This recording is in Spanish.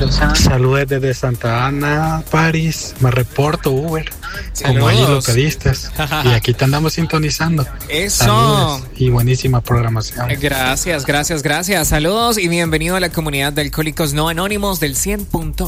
Saludos desde Santa Ana, París. Me reporto Uber. Saludos. Como ahí localistas. Y aquí te andamos sintonizando. Eso. Saludos y buenísima programación. Gracias. Saludos y bienvenido a la comunidad de Alcohólicos No Anónimos del 100.1.